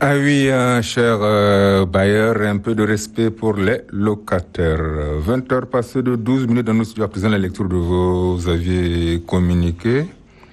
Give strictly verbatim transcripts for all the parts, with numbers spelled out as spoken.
Ah oui, euh, cher euh, bailleur, un peu de respect pour les locataires. vingt heures passées de douze minutes dans nos studios à présent la lecture de vos avis communiqués.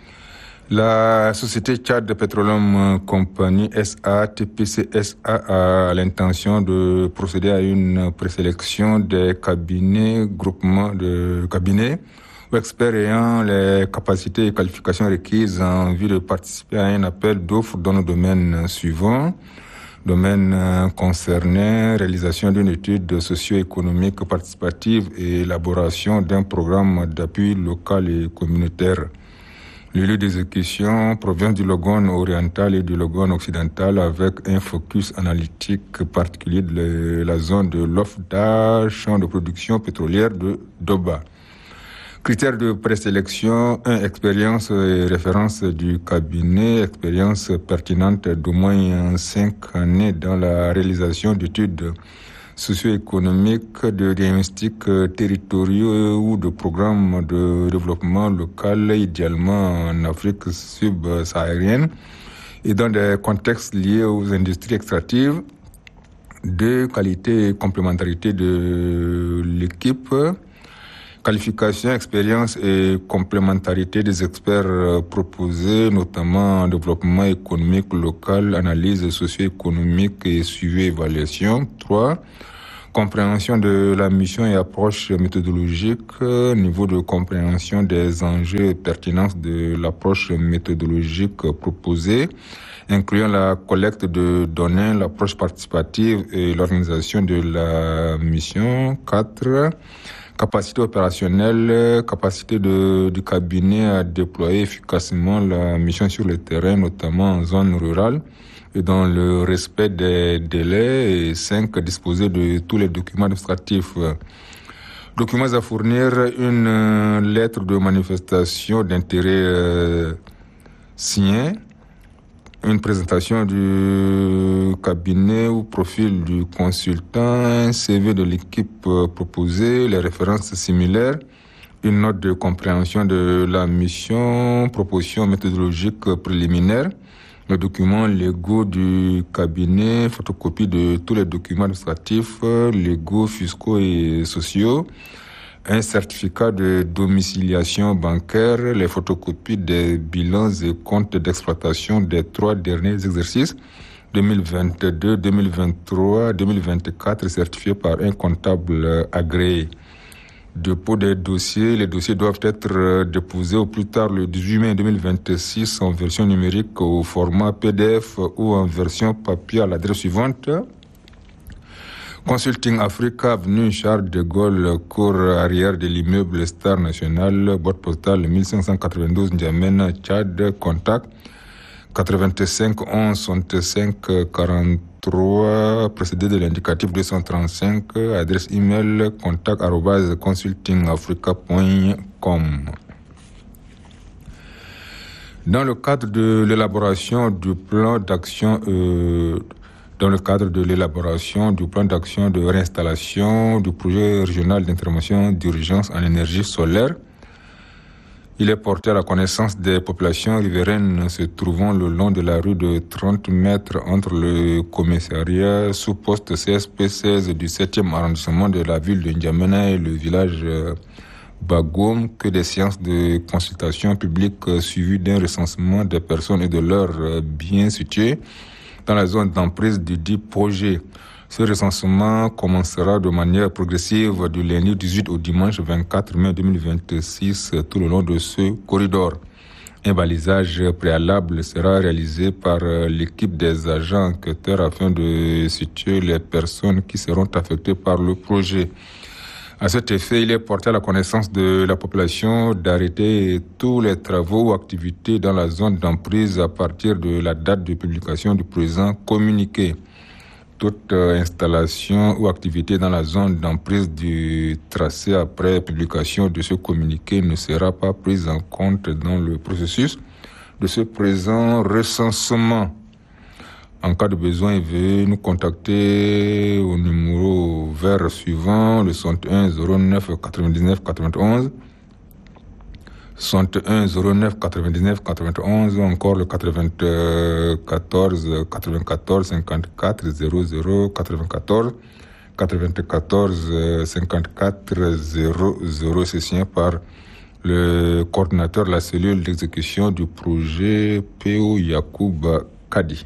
La société Tchad Petroleum Company S A, T P C S A, a l'intention de procéder à une présélection des cabinets, groupements de cabinets ou experts ayant les capacités et qualifications requises en vue de participer à un appel d'offres dans le domaine suivant. Domaine concerné, réalisation d'une étude socio-économique participative et élaboration d'un programme d'appui local et communautaire. Le lieu d'exécution provient du Logone oriental et du Logone occidental avec un focus analytique particulier de la zone de l'Ofda, champ de production pétrolière de Doba. Critères de présélection, un, expérience et référence du cabinet, expérience pertinente d'au moins cinq années dans la réalisation d'études socio-économiques, de diagnostics territoriaux ou de programmes de développement local, idéalement en Afrique subsaharienne et dans des contextes liés aux industries extractives, de qualité et complémentarité de l'équipe, qualification, expérience et complémentarité des experts proposés, notamment développement économique local, analyse socio-économique et suivi évaluation. trois. Compréhension de la mission et approche méthodologique, niveau de compréhension des enjeux et pertinence de l'approche méthodologique proposée, incluant la collecte de données, l'approche participative et l'organisation de la mission. quatre. Capacité opérationnelle, capacité de, du cabinet à déployer efficacement la mission sur le terrain, notamment en zone rurale, et dans le respect des délais. Et cinq, disposer de tous les documents administratifs. Documents à fournir, une lettre de manifestation d'intérêt euh, signée, une présentation du cabinet ou profil du consultant, un C V de l'équipe proposée, les références similaires, une note de compréhension de la mission, proposition méthodologique préliminaire, les documents légaux du cabinet, photocopie de tous les documents administratifs, légaux, fiscaux et sociaux, un certificat de domiciliation bancaire, les photocopies des bilans et comptes d'exploitation des trois derniers exercices, deux mille vingt-deux, deux mille vingt-trois, deux mille vingt-quatre, certifiés par un comptable agréé. Dépôt des dossiers, les dossiers doivent être déposés au plus tard le dix-huit mai deux mille vingt-six en version numérique au format P D F ou en version papier à l'adresse suivante. Consulting Africa, avenue Charles de Gaulle, cour arrière de l'immeuble Star National, boîte postale mille cinq cent quatre-vingt-douze, N'Djamena, Tchad, contact quatre-vingt-cinq onze soixante-cinq quarante-trois, précédé de l'indicatif deux cent trente-cinq, adresse email contact arobase consulting africa point com. Dans le cadre de l'élaboration du plan d'action euh, Dans le cadre de l'élaboration du plan d'action de réinstallation du projet régional d'intervention d'urgence en énergie solaire, il est porté à la connaissance des populations riveraines se trouvant le long de la rue de trente mètres entre le commissariat sous-poste C S P seize du septième arrondissement de la ville de N'Djamena et le village Bagoum que des séances de consultation publique suivies d'un recensement des personnes et de leurs biens situés dans la zone d'emprise du dit projet. Ce recensement commencera de manière progressive du lundi dix-huit au dimanche vingt-quatre mai deux mille vingt-six tout le long de ce corridor. Un balisage préalable sera réalisé par l'équipe des agents enquêteurs afin de situer les personnes qui seront affectées par le projet. À cet effet, il est porté à la connaissance de la population d'arrêter tous les travaux ou activités dans la zone d'emprise à partir de la date de publication du présent communiqué. Toute installation ou activité dans la zone d'emprise du tracé après publication de ce communiqué ne sera pas prise en compte dans le processus de ce présent recensement. En cas de besoin, veuillez nous contacter au numéro vert suivant, le soixante et un zéro neuf quatre-vingt-dix-neuf quatre-vingt-onze, soixante et un zéro neuf quatre-vingt-dix-neuf quatre-vingt-onze ou encore le quatre-vingt-quatorze quatre-vingt-quatorze cinquante-quatre zéro zéro quatre-vingt-quatorze quatre-vingt-quatorze cinquante-quatre zéro zéro. C'est signé par le coordinateur de la cellule d'exécution du projet P O Yacouba Kadi.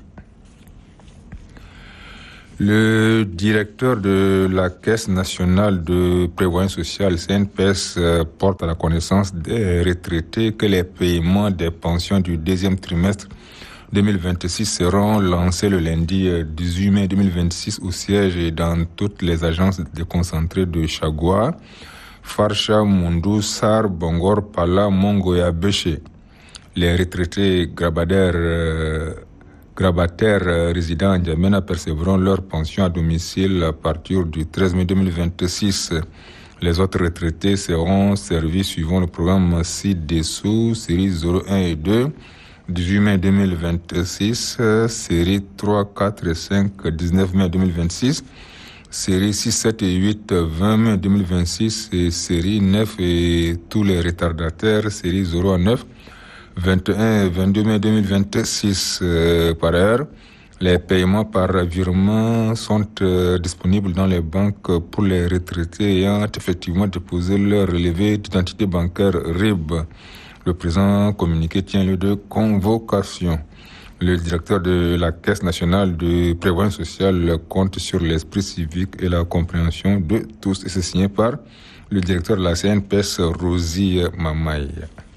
Le directeur de la Caisse nationale de prévoyance sociale, C N P S, porte à la connaissance des retraités que les paiements des pensions du deuxième trimestre deux mille vingt-six seront lancés le lundi dix-huit mai deux mille vingt-six au siège et dans toutes les agences déconcentrées de Chagua, Farsha, Mundu, Sar, Bongor, Pala, Mongoya, Béché. Les retraités grabataires, euh, grabataires euh, résidant en N'Djamena percevront leur pension à domicile à partir du treize mai deux mille vingt-six. Les autres retraités seront servis suivant le programme ci-dessous, série zéro un et deux, dix-huit mai deux mille vingt-six, série trois, quatre et cinq, dix-neuf mai deux mille vingt-six, série six, sept et huit, vingt mai deux mille vingt-six et série neuf et tous les retardataires, série zéro à neuf, vingt et un et vingt-deux mai deux mille vingt-six. Euh, par ailleurs, les paiements par virement sont euh, disponibles dans les banques pour les retraités ayant effectivement déposé leur relevé d'identité bancaire R I B. Le présent communiqué tient lieu de convocation. Le directeur de la Caisse nationale de prévoyance sociale compte sur l'esprit civique et la compréhension de tous. Et c'est signé par le directeur de la C N P S, Rosie Mamaï.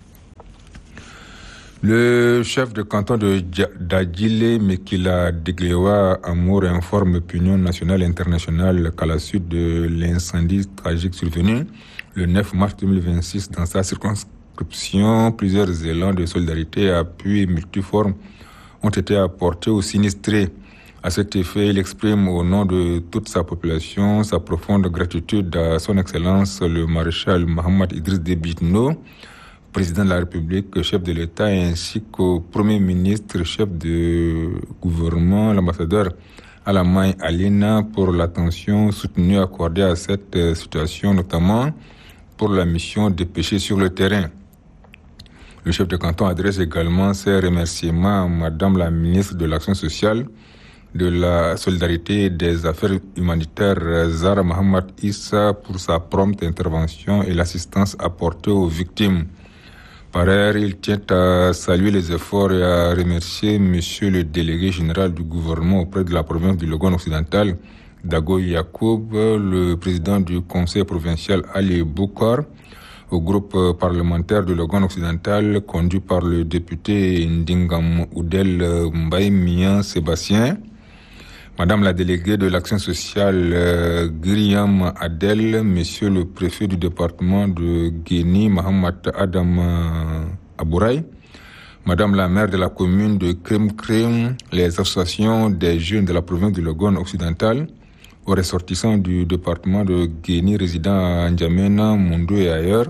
Le chef de canton de d'Adjilé, Mekila Deglewa Amour, informe l'opinion nationale et internationale qu'à la suite de l'incendie tragique survenu le neuf mars deux mille vingt-six dans sa circonscription, plusieurs élans de solidarité et appui multiformes ont été apportés aux sinistrés. À cet effet, il exprime au nom de toute sa population sa profonde gratitude à son Excellence le maréchal Mohamed Idriss Déby Itno, président de la République, chef de l'État, ainsi qu'au Premier ministre, chef de gouvernement, l'ambassadeur Alamay Alina, pour l'attention soutenue accordée à cette situation, notamment pour la mission de pêcher sur le terrain. Le chef de canton adresse également ses remerciements à Madame la ministre de l'Action sociale, de la solidarité et des affaires humanitaires, Zara Mohamed Issa, pour sa prompte intervention et l'assistance apportée aux victimes. Par ailleurs, il tient à saluer les efforts et à remercier Monsieur le délégué général du gouvernement auprès de la province du Logone occidental, Dago Yacoub, le président du conseil provincial Ali Boukar, au groupe parlementaire de Logone occidental conduit par le député Ndingam Oudel Mbaye Mian Sébastien, Madame la déléguée de l'action sociale euh, Griyam Adel, Monsieur le préfet du département de Guéni, Mohamed Adam euh, Abouraï, Madame la maire de la commune de Krim Krim, les associations des jeunes de la province du Logone occidental, aux ressortissants du département de Guéni résidant à N'Djamena, Mundu et ailleurs,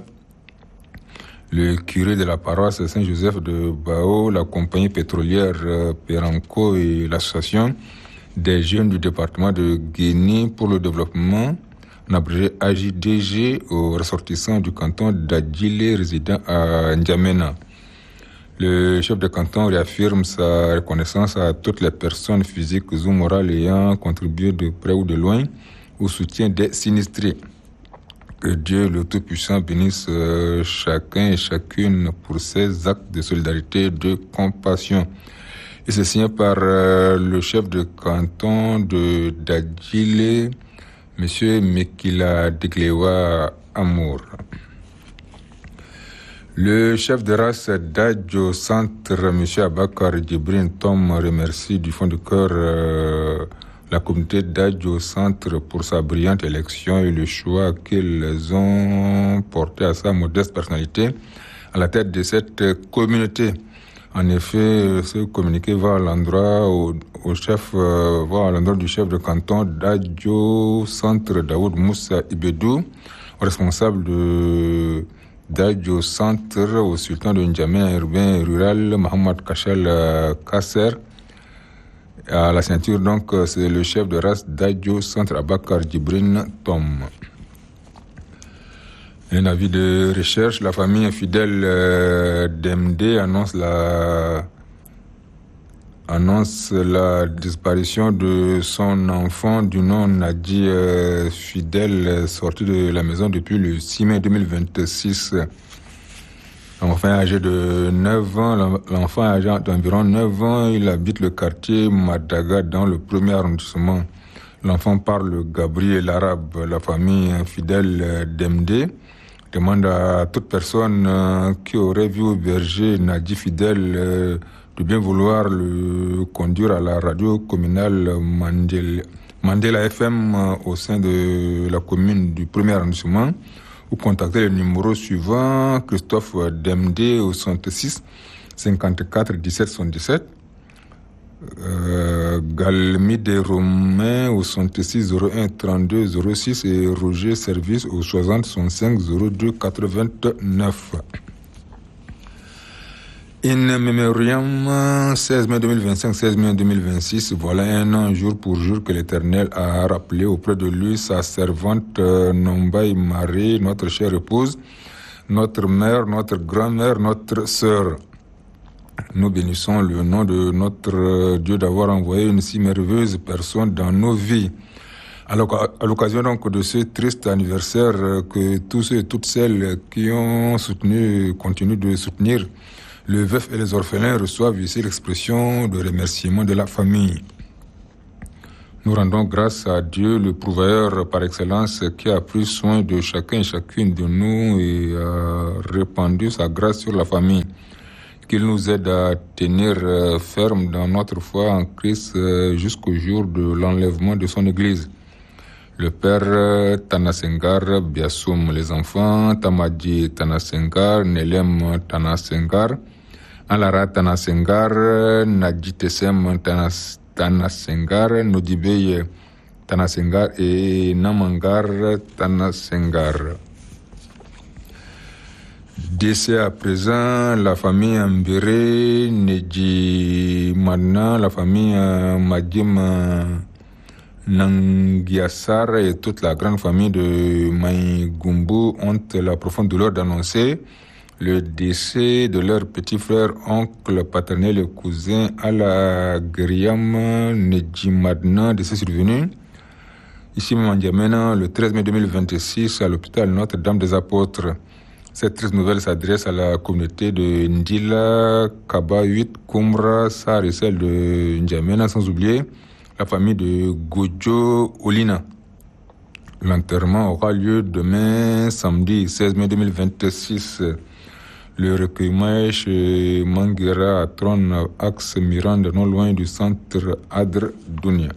le curé de la paroisse Saint-Joseph de Bao, la compagnie pétrolière euh, Peranco et l'association des jeunes du département de Guéni pour le développement, en abrégé A J D G, aux ressortissants du canton d'Adjilé résidant à N'Djamena. Le chef de canton réaffirme sa reconnaissance à toutes les personnes physiques ou morales ayant contribué de près ou de loin au soutien des sinistrés. Que Dieu le Tout-Puissant bénisse euh, chacun et chacune pour ces actes de solidarité et de compassion. Et c'est signé par euh, le chef de canton de d'Adjilé, Monsieur Mekila Deglewa Amour. Le chef de race d'Adjo Centre, M. Abakar Djibrin Tom, remercie du fond du cœur euh, la communauté d'Adjo Centre pour sa brillante élection et le choix qu'ils ont porté à sa modeste personnalité à la tête de cette communauté. En effet, ce communiqué va à l'endroit au, au chef, euh, va à l'endroit du chef de canton d'Adjo Centre, Daoud Moussa Ibedou, responsable de d'Adjo Centre, au sultan de N'Djamena urbain et rural, Mohamed Kachal Kasser. À la ceinture, donc, c'est le chef de race d'Adjo Centre, Abakar Djibrin Tom. Un avis de recherche, la famille infidèle euh, d'M D annonce la annonce la disparition de son enfant du nom Nadi euh, Fidèle, sorti de la maison depuis le six mai deux mille vingt-six. L'enfant âgé de neuf ans, l'enfant âgé d'environ neuf ans, il habite le quartier Madaga dans le premier arrondissement. L'enfant parle gabriel l'arabe. La famille fidèle d'M D demande à toute personne qui aurait vu au berger Nadi Fidèle de bien vouloir le conduire à la radio communale Mandela, Mandela F M au sein de la commune du premier arrondissement, ou contacter le numéro suivant, Christophe Demdé au soixante-six cinquante-quatre dix-sept soixante-dix-sept, euh, Galmide Romain au soixante-six zéro un trente-deux zéro six et Roger Service au soixante soixante-cinq zéro deux quatre-vingt-neuf. In Memoriam, seize mai deux mille vingt-cinq, seize mai deux mille vingt-six, voilà un an jour pour jour que l'Éternel a rappelé auprès de lui sa servante euh, Nombaï Marie, notre chère épouse, notre mère, notre grand-mère, notre sœur. Nous bénissons le nom de notre euh, Dieu d'avoir envoyé une si merveilleuse personne dans nos vies. À l'occasion donc de ce triste anniversaire, euh, que tous ceux et toutes celles qui ont soutenu, continuent de soutenir le veuf et les orphelins reçoivent ici l'expression de remerciement de la famille. Nous rendons grâce à Dieu, le pourvoyeur par excellence, qui a pris soin de chacun et chacune de nous et a répandu sa grâce sur la famille. Qu'il nous aide à tenir ferme dans notre foi en Christ jusqu'au jour de l'enlèvement de son Église. Le père Tanasengar Biassoum, les enfants Tamadji Tanasengar, Nelem Tanasengar, Alara Tanasengar, Nadjitesem Tanasengar, Nodibeye Tanasengar et Namangar Tanasengar. Décès à présent, la famille Ambiré, Nedji Madna, la famille Madjim Nangiassar et toute la grande famille de Maïgumbu ont la profonde douleur d'annoncer le décès de leur petit frère, oncle paternel et cousin Ala Geriam Nedjimadna, décès survenu ici même en N'Djamena le treize mai deux mille vingt-six à l'hôpital Notre-Dame des Apôtres. Cette triste nouvelle s'adresse à la communauté de Ndila, Kaba huit, Kumra, Sar et celle de N'Djamena, sans oublier la famille de Gojo Olina. L'enterrement aura lieu demain, samedi seize mai deux mille vingt-six. Le recueillement est chez Manguera à Tron, axe Mirande, non loin du centre Adr Dounia.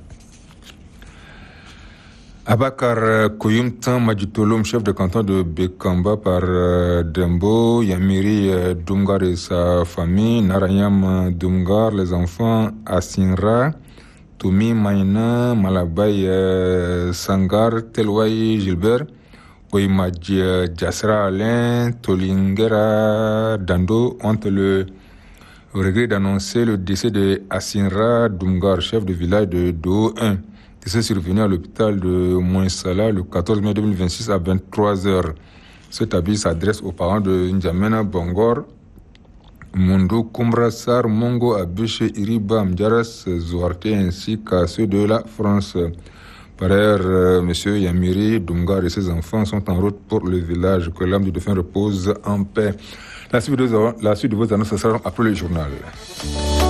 Abakar Koyumtan Madjitolom, chef de canton de Bekamba par Dembo, Yamiri Dungar et sa famille, Narayam Dungar, les enfants Asinra, Toumi Maïna, Malabay Sangar, Telway Gilbert, Oimadji Djassra Alain, Tolingera Dando ont le regret d'annoncer le décès de Asinra Dungar, chef de village de Do un. Décès survenu à l'hôpital de Moinsala le quatorze mai deux mille vingt-six à vingt-trois heures. Cet avis s'adresse aux parents de N'Djamena Bongor, Mundo Kumbra Sar, Mongo Abiche Iriba Mdjaras Zouarte ainsi qu'à ceux de la France. Par ailleurs, euh, M. Yamiri Dungar et ses enfants sont en route pour le village. Que l'âme du défunt repose en paix. La suite de vos, la suite de vos annonces sera après le journal.